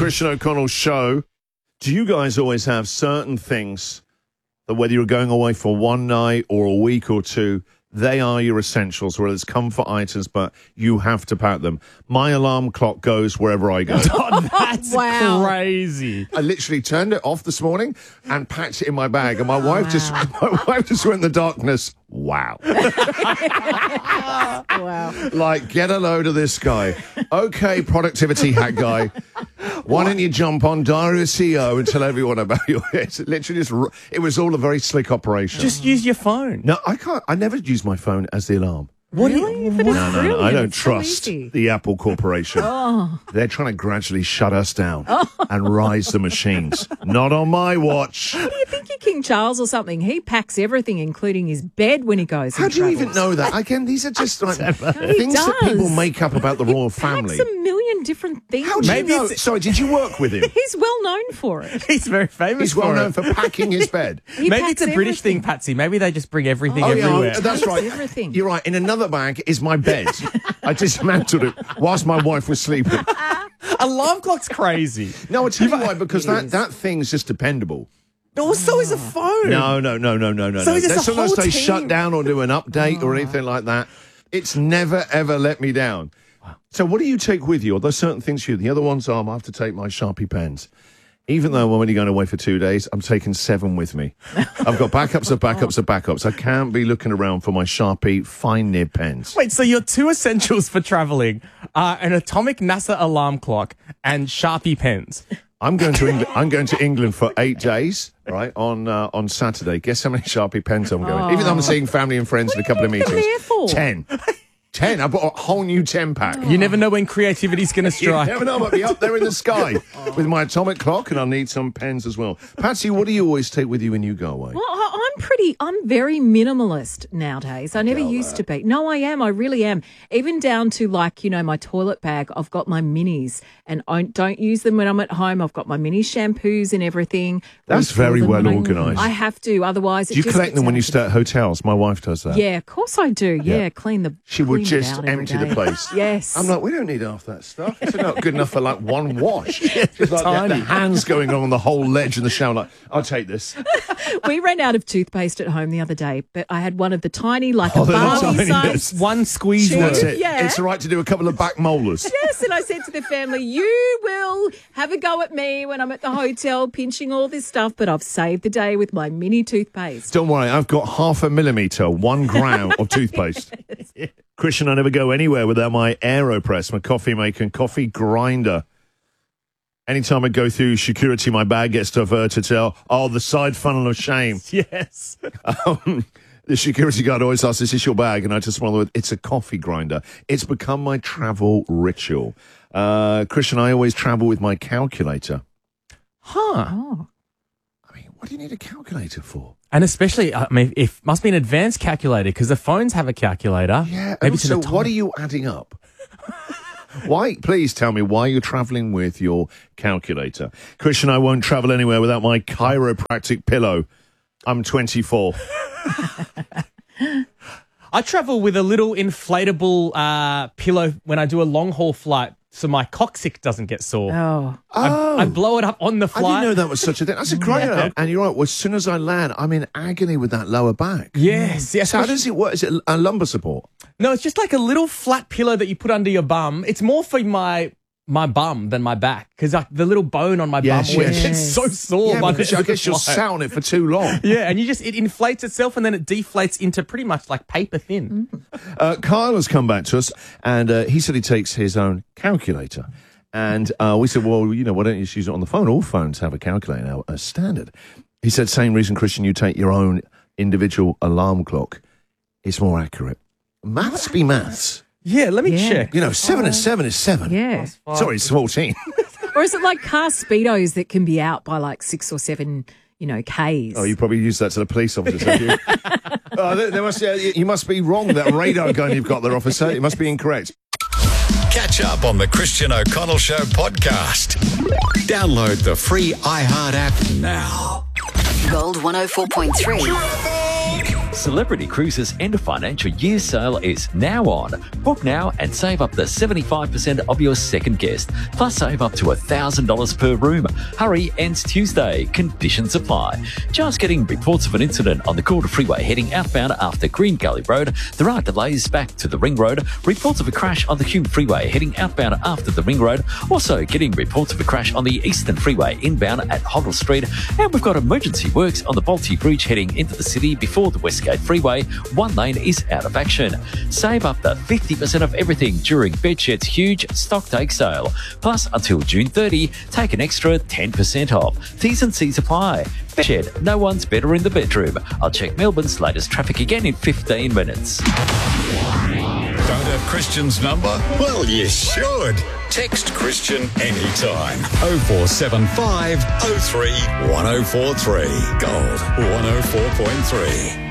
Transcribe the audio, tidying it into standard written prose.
Christian O'Connell Show. Do you guys always have certain things that whether you're going away for one night or a week or two, they are your essentials, whether it's comfort items, but you have to pack them? My alarm clock goes wherever I go. Oh, that's crazy. I literally turned it off this morning and packed it in my bag, and my wife just went in the darkness. Wow. Wow. Like, get a load of this guy. Okay, productivity hack guy. Why don't you jump on Diary of CEO and tell everyone about your... It's literally just... It was all a very slick operation. Just use your phone. No, I can't. I never use my phone as the alarm. Really? But it's No, brilliant. I don't It's so trust easy. the Apple Corporation. They're trying to gradually shut us down and rise the machines. Not on my watch. What do you think, you're King Charles or something? He packs everything, including his bed, when he goes. How and do you even travels. know that? Again, these are just like things does. that people make up about the royal family. Packs a million different things. How do you Maybe know? it's- Sorry, did you work with him? He's well known for it. He's very famous He's well for known it. for packing his bed. He Maybe packs it's a British everything. thing, Patsy. Maybe they just bring everything Oh, everywhere. yeah, that's right. Everything. You're right. In another bag is my bed. I dismantled it whilst my wife was sleeping. Alarm clock's crazy. No, I'll tell you why, because that thing's just dependable. Also is a phone. No. So is this a Sometimes whole they team? shut down or do an update or anything like that. It's never, ever let me down. So what do you take with you? Are there certain things for you? The other ones are, I have to take my Sharpie pens. Even though I'm only going away for 2 days, I'm taking 7 with me. I've got backups of backups of backups. I can't be looking around for my Sharpie fine nib pens. Wait, so your two essentials for traveling are an atomic NASA alarm clock and Sharpie pens. I'm going to England. I'm going to England for 8 days, right? On Saturday. Guess how many Sharpie pens I'm going? Even though I'm seeing family and friends in a couple of meetings. there for? 10. 10. I bought a whole new 10 pack. You never know when creativity's going to You strike. never know. I might be up there in the sky with my atomic clock, and I'll need some pens as well. Patsy, what do you always take with you when you go away? Well, I'm very minimalist nowadays. I never used to be. No, I am. I really am. Even down to my toilet bag. I've got my minis and I don't use them when I'm at home. I've got my mini shampoos and everything. That's Refill very them well when organised. I have to. Otherwise, Do you collect them when you stay at hotels? My wife does that. Yeah, of course I do. Yeah, clean the. She would clean it just out every empty the day. place. Yes. I'm like, we don't need half that stuff. It's not good enough for like one wash. Just like the tiny. hands going on the whole ledge in the shower. Like, I'll take this. We ran out of toothpaste at home the other day, but I had one of the tiny, like Oh, a they're not Barbie tiny, size. One squeeze Tube. word. That's it. Yeah. It's all right to do a couple of back molars. Yes, and I said to the family, you will have a go at me when I'm at the hotel pinching all this stuff, but I've saved the day with my mini toothpaste. Don't worry, I've got 0.5 millimetre, 1 gram of toothpaste. Christian, I never go anywhere without my AeroPress, my coffee maker and coffee grinder. Anytime I go through security, my bag gets diverted to, the side funnel of shame. Yes. The security guard always asks, is this your bag? And I just smile with, it's a coffee grinder. It's become my travel ritual. Christian, I always travel with my calculator. Huh. Oh. I mean, what do you need a calculator for? And especially, it must be an advanced calculator because the phones have a calculator. Yeah, Maybe it's so an what are you adding up? Why? Please tell me why you're travelling with your calculator. Christian, I won't travel anywhere without my chiropractic pillow. I'm 24. I travel with a little inflatable pillow when I do a long haul flight so my coccyx doesn't get sore. Oh. I blow it up on the I flight. didn't know that was such a thing. That's a great idea. And you're right. Well, as soon as I land, I'm in agony with that lower back. Yes. So how does it work? Is it a lumbar support? No, it's just like a little flat pillow that you put under your bum. It's more for my bum than my back because the little bone on my bum yes. gets so sore. Yeah, by because the I guess you're flight. sat on it for too long. Yeah, and it inflates itself and then it deflates into pretty much like paper thin. Kyle has come back to us, and he said he takes his own calculator. And we said, well, why don't you just use it on the phone? All phones have a calculator now, as standard. He said, same reason, Christian, you take your own individual alarm clock. It's more accurate. Maths be maths. Yeah, let me check. 7 and 7 is 7. Yeah. Sorry, it's 14. Or is it like car speedos that can be out by like 6 or 7, Ks? Oh, you probably use that to the police officers, have you? You must be wrong, that radar gun you've got there, officer. It must be incorrect. Catch up on the Christian O'Connell Show podcast. Download the free iHeart app now. Gold 104.3. Celebrity Cruises end of financial year sale is now on. Book now and save up to 75% of your second guest. Plus save up to $1,000 per room. Hurry, ends Tuesday. Conditions apply. Just getting reports of an incident on the Calder Freeway heading outbound after Green Gully Road. There are delays back to the Ring Road. Reports of a crash on the Hume Freeway heading outbound after the Ring Road. Also getting reports of a crash on the Eastern Freeway inbound at Hoddle Street. And we've got emergency works on the Bolte Bridge heading into the city before the Westgate Freeway. One lane is out of action. Save up to 50% of everything during Bedshed's huge stock take sale. Plus, until June 30, take an extra 10% off. T's and C's apply. Bedshed, no one's better in the bedroom. I'll check Melbourne's latest traffic again in 15 minutes. Don't have Christian's number? Well, you should. Text Christian anytime. 0475 03 1043. Gold 104.3.